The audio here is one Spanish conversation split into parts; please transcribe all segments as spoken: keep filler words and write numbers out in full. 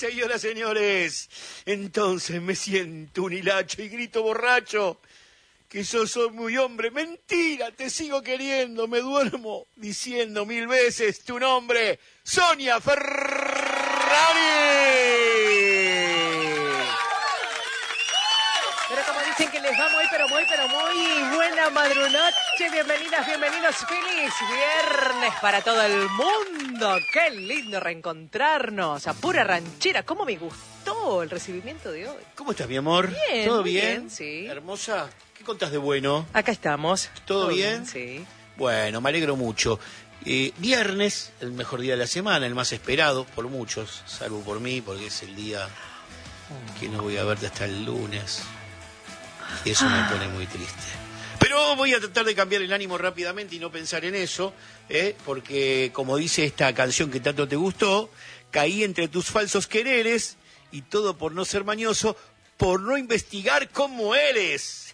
señoras, señores, entonces me siento un hilacho y grito borracho que yo soy muy hombre. Mentira, te sigo queriendo, me duermo diciendo mil veces tu nombre, Sonia Ferrari. Pero como dicen que les va muy, pero muy, pero muy buena madrunoche. Bienvenidas, bienvenidos. Feliz viernes para todo el mundo. Qué lindo reencontrarnos. A pura ranchera. ¿Cómo me gustó el recibimiento de hoy? ¿Cómo estás, mi amor? Bien. ¿Todo muy bien? bien? Sí. Hermosa. ¿Qué contás de bueno? Acá estamos. ¿Todo, ¿Todo bien? bien? Sí. Bueno, me alegro mucho. Eh, viernes, el mejor día de la semana, el más esperado por muchos, salvo por mí, porque es el día que no voy a verte hasta el lunes. Y eso me pone muy triste. Pero voy a tratar de cambiar el ánimo rápidamente y no pensar en eso, ¿eh? Porque como dice esta canción que tanto te gustó, caí entre tus falsos quereres y todo por no ser mañoso, por no investigar cómo eres.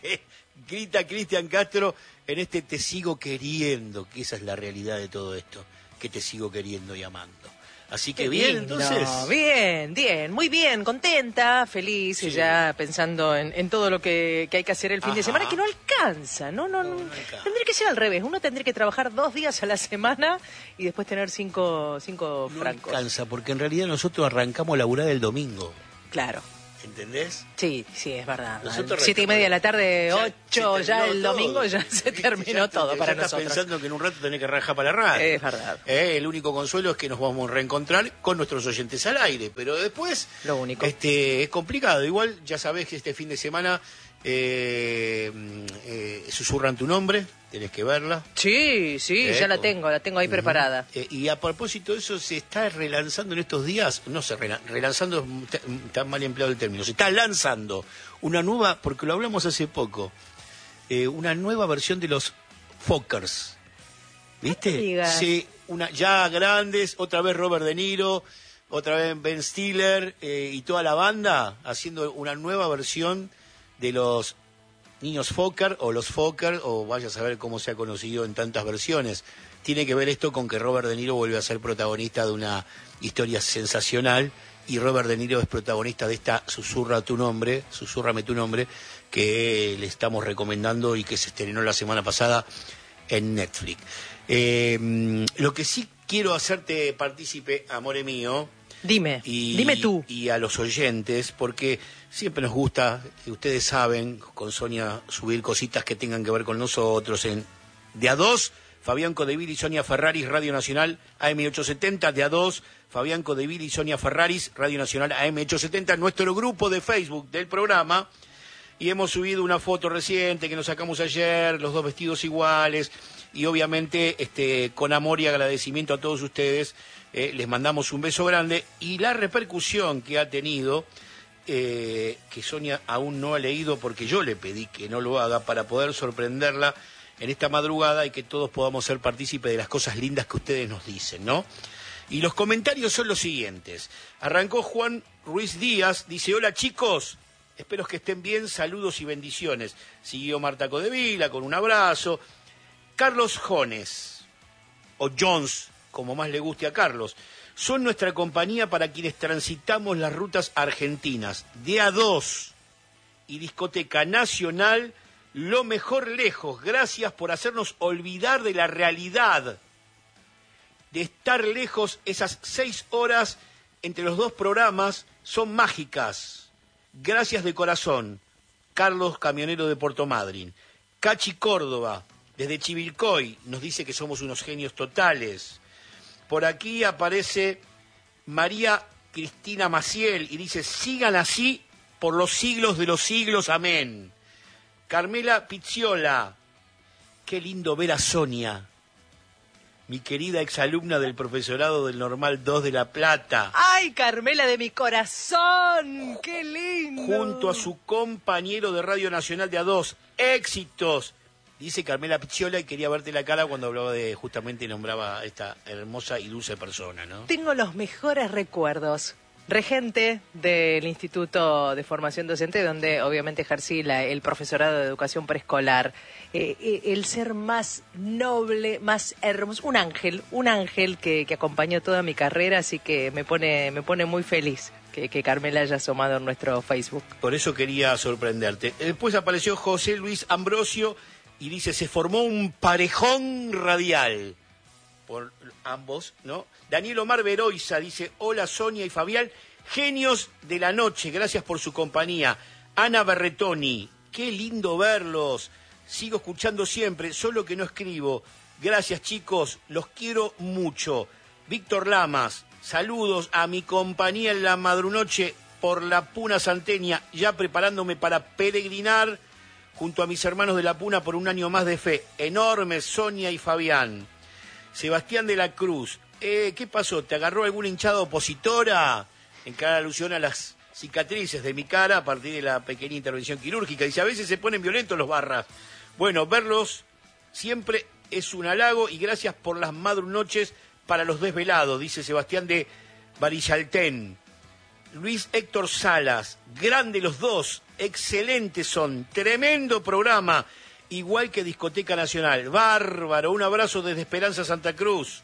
Grita Cristian Castro en este Te sigo queriendo, que esa es la realidad de todo esto, que te sigo queriendo y amando. Así que Qué bien, lindo. entonces. Bien, bien, muy bien, contenta, feliz, Sí. ya pensando en, en todo lo que, que hay que hacer el fin Ajá. de semana, que no alcanza, no, no, No, no. no alcanza. Tendría que ser al revés, uno tendría que trabajar dos días a la semana y después tener cinco, cinco No francos. alcanza, porque en realidad nosotros arrancamos a laburar el domingo, Claro. ¿entendés? Sí, sí, es verdad. Nosotros Siete y arrancamos- media de la tarde, Ya ocho, se ya terminó el todo. domingo ya se ¿Viste? terminó Ya te- todo ya para estás nosotros. pensando que en un rato tenés que rajar para la radio. Es verdad. Eh, el único consuelo es que nos vamos a reencontrar con nuestros oyentes al aire, pero después Lo único. este es complicado. Igual ya sabés que este fin de semana eh, eh, susurran tu nombre, tenés que verla. Sí, sí, Eh, ya la con- tengo, la tengo ahí preparada. Eh, y a propósito de eso, se está relanzando en estos días, no sé, rela- relanzando, está, está mal empleado el término, se está lanzando una nueva, porque lo hablamos hace poco, eh, una nueva versión de los Fockers. ¿Viste? No me digas. Sí, una, ya grandes, otra vez Robert De Niro, otra vez Ben Stiller eh, y toda la banda haciendo una nueva versión de los niños Fokker o los Fokker, o vaya a saber cómo se ha conocido en tantas versiones. Tiene que ver esto con que Robert De Niro vuelve a ser protagonista de una historia sensacional y Robert De Niro es protagonista de esta Susurra tu nombre, Susúrrame tu nombre, que le estamos recomendando y que se estrenó la semana pasada en Netflix. Eh, lo que sí quiero hacerte partícipe, amore mío, Dime, y, dime tú. y a los oyentes, porque siempre nos gusta, y ustedes saben, con Sonia subir cositas que tengan que ver con nosotros. En de a dos, Fabián Codeville y Sonia Ferraris, Radio Nacional A M ochocientos setenta. De a dos, Fabián Codeville y Sonia Ferraris, Radio Nacional A M ochocientos setenta, nuestro grupo de Facebook del programa. Y hemos subido una foto reciente que nos sacamos ayer, los dos vestidos iguales, y obviamente este, con amor y agradecimiento a todos ustedes, eh, les mandamos un beso grande, y la repercusión que ha tenido, eh, que Sonia aún no ha leído porque yo le pedí que no lo haga para poder sorprenderla en esta madrugada y que todos podamos ser partícipes de las cosas lindas que ustedes nos dicen, ¿no? Y los comentarios son los siguientes. Arrancó Juan Ruiz Díaz, dice: hola chicos, espero que estén bien, saludos y bendiciones. Siguió Marta Codevila con un abrazo. Carlos Jones, o Jones, como más le guste a Carlos, son nuestra compañía para quienes transitamos las rutas argentinas. De a dos y Discoteca Nacional, lo mejor lejos. Gracias por hacernos olvidar de la realidad, de estar lejos. Esas seis horas entre los dos programas son mágicas. Gracias de corazón. Carlos, camionero de Puerto Madryn. Cachi Córdoba, desde Chivilcoy, nos dice que somos unos genios totales. Por aquí aparece María Cristina Maciel y dice: sigan así por los siglos de los siglos, amén. Carmela Pizziola, qué lindo ver a Sonia, mi querida exalumna del profesorado del Normal dos de La Plata. ¡Ay, Carmela de mi corazón! ¡Qué lindo! Junto a su compañero de Radio Nacional de A dos. ¡Éxitos! Dice Carmela Pizziola, y quería verte la cara cuando hablaba de, justamente nombraba a esta hermosa y dulce persona, ¿no? Tengo los mejores recuerdos. regente del Instituto de Formación Docente, donde obviamente ejercí la, el profesorado de educación preescolar. Eh, eh, el ser más noble, más hermoso, un ángel, un ángel que, que acompañó toda mi carrera, así que me pone, me pone muy feliz que, que Carmela haya asomado en nuestro Facebook. Por eso quería sorprenderte. Después apareció José Luis Ambrosio y dice, se formó un parejón radial. Por ambos, ¿no? Daniel Omar Veroiza dice, hola Sonia y Fabián, genios de la noche, gracias por su compañía. Ana Berretoni, qué lindo verlos, sigo escuchando siempre, solo que no escribo. Gracias chicos, los quiero mucho. Víctor Lamas, saludos a mi compañía en la madrunoche por la Puna Santeña, ya preparándome para peregrinar junto a mis hermanos de la Puna por un año más de fe. Enormes, Sonia y Fabián. Sebastián de la Cruz, eh, ¿qué pasó? ¿Te agarró alguna hinchada opositora? En cada alusión a las cicatrices de mi cara a partir de la pequeña intervención quirúrgica. Dice, a veces se ponen violentos los barras. Bueno, verlos siempre es un halago y gracias por las madrunoches para los desvelados, dice Sebastián de Barillaltén. Luis Héctor Salas, grande los dos, excelentes son, tremendo programa. Igual que Discoteca Nacional. Bárbaro, un abrazo desde Esperanza Santa Cruz.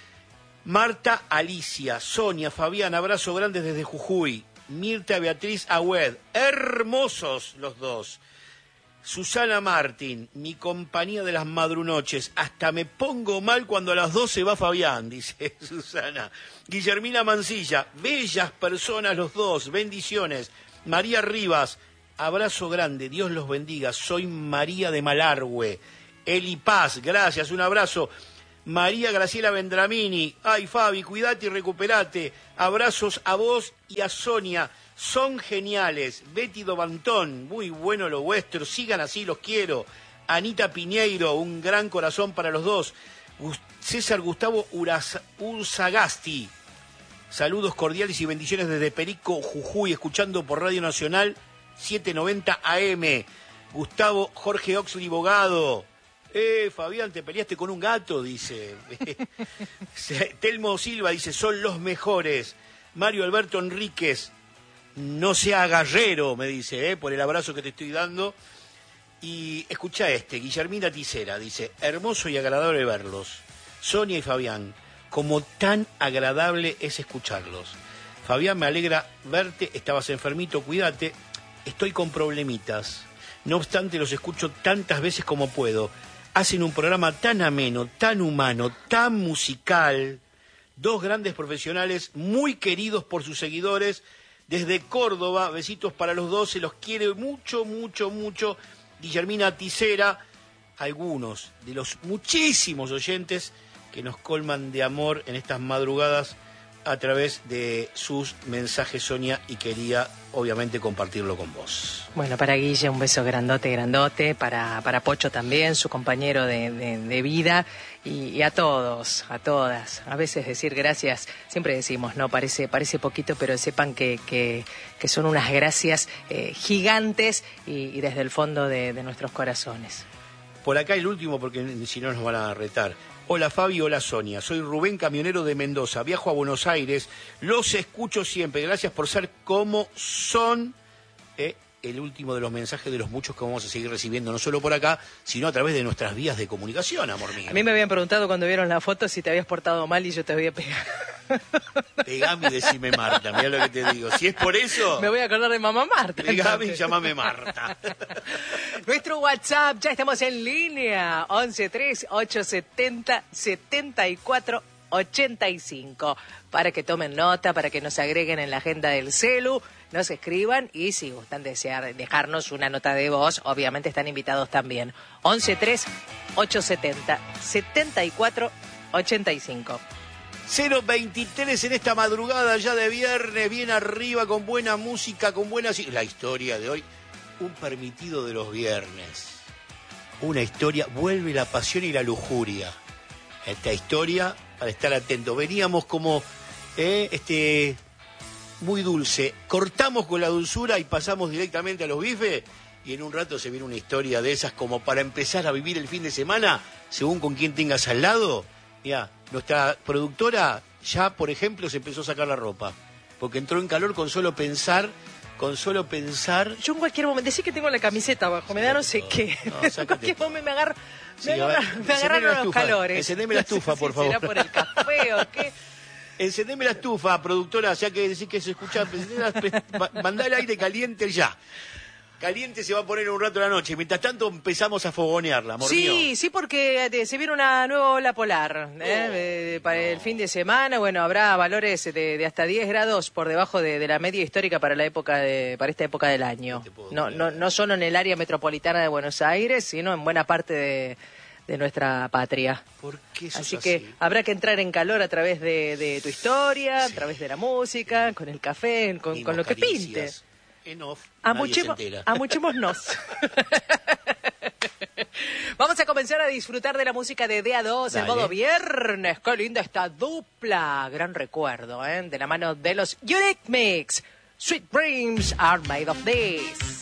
Marta Alicia, Sonia, Fabián, abrazo grande desde Jujuy. Mirta Beatriz Agüed, hermosos los dos. Susana Martín, mi compañía de las madrunoches. Hasta me pongo mal cuando a las doce va Fabián, dice Susana. Guillermina Mancilla, bellas personas los dos, bendiciones. María Rivas, abrazo grande, Dios los bendiga, soy María de Malargüe. Eli Paz, gracias, un abrazo. María Graciela Vendramini, ay Fabi, cuídate y recuperate. Abrazos a vos y a Sonia, son geniales. Betty Dobantón, muy bueno lo vuestro, sigan así, los quiero. Anita Piñeiro, un gran corazón para los dos. César Gustavo Uraz- Urzagasti, saludos cordiales y bendiciones desde Perico, Jujuy, escuchando por Radio Nacional setecientos noventa A M. Gustavo Jorge Oxley Bogado. Eh, Fabián, te peleaste con un gato, dice. Telmo Silva dice, son los mejores. Mario Alberto Enríquez, no sea guerrero, me dice, eh, por el abrazo que te estoy dando. Y escucha este, Guillermina Ticera, dice, hermoso y agradable verlos. Sonia y Fabián, como tan agradable es escucharlos. Fabián, me alegra verte, estabas enfermito, cuídate. Estoy con problemitas, no obstante los escucho tantas veces como puedo. Hacen un programa tan ameno, tan humano, tan musical. Dos grandes profesionales muy queridos por sus seguidores. Desde Córdoba, besitos para los dos, se los quiere mucho, mucho, mucho. Guillermina Ticera, algunos de los muchísimos oyentes que nos colman de amor en estas madrugadas a través de sus mensajes, Sonia, y quería obviamente compartirlo con vos. Bueno, para Guille un beso grandote, grandote, para, para Pocho también, su compañero de, de, de vida, y, y a todos, a todas. A veces decir gracias, siempre decimos, no, parece, parece poquito, pero sepan que, que, que son unas gracias eh, gigantes y, y desde el fondo de, de nuestros corazones. Por acá el último, porque si no nos van a retar. Hola Fabi, hola Sonia, soy Rubén, camionero de Mendoza, viajo a Buenos Aires, los escucho siempre, gracias por ser como son. Eh, el último de los mensajes de los muchos que vamos a seguir recibiendo, no solo por acá, sino a través de nuestras vías de comunicación, amor mío. A mí me habían preguntado cuando vieron la foto si te habías portado mal y yo te había pegado. Pegame y decime Marta, mirá lo que te digo. Si es por eso... Me voy a acordar de mamá Marta. Pegame y llamame Marta. Nuestro WhatsApp, ya estamos en línea, once tres ocho setenta setenta y cuatro ochenta y cinco. Para que tomen nota, para que nos agreguen en la agenda del celu, nos escriban y si gustan desear dejarnos una nota de voz, obviamente están invitados también. once tres ocho setenta setenta y cuatro ochenta y cinco. cero veintitrés en esta madrugada ya de viernes, bien arriba, con buena música, con buenas... La historia de hoy, un permitido de los viernes. Una historia, vuelve la pasión y la lujuria. Esta historia, para estar atento. Veníamos como, eh, este, muy dulce. Cortamos con la dulzura y pasamos directamente a los bifes. Y en un rato se viene una historia de esas como para empezar a vivir el fin de semana, según con quién tengas al lado. Mirá, nuestra productora ya, por ejemplo, se empezó a sacar la ropa. porque entró en calor con solo pensar, con solo pensar... Yo en cualquier momento, decís que tengo la camiseta abajo, me da no sé qué. No, en cualquier momento me agarra... Sí, me, agarra, me agarraron los calores. Encendeme la estufa, no sé por si favor. ¿Será por el café o qué? Encendeme la estufa, productora, ya que decís que se escucha, mandá el aire caliente ya. Caliente se va a poner en un rato de la noche. Mientras tanto empezamos a fogonearla, amor Sí, mío. sí, porque eh, se viene una nueva ola polar ¿eh? Oh, eh, para no. el fin de semana. Bueno, habrá valores de, de hasta diez grados por debajo de, de la media histórica para la época de, para esta época del año. No, no, no solo en el área metropolitana de Buenos Aires, sino en buena parte de, de nuestra patria. ¿Por qué sos Así así? que habrá que entrar en calor a través de, de tu historia, Sí. a través de la música, con el café, con, con lo que pinte. Caricias. En off, Amuchemo- nadie se entera. Amuchémonos. Vamos a comenzar a disfrutar de la música de D A dos, el Dale. modo viernes. Qué linda esta dupla. Gran recuerdo, ¿eh? De la mano de los Eurythmics. Sweet dreams are made of this.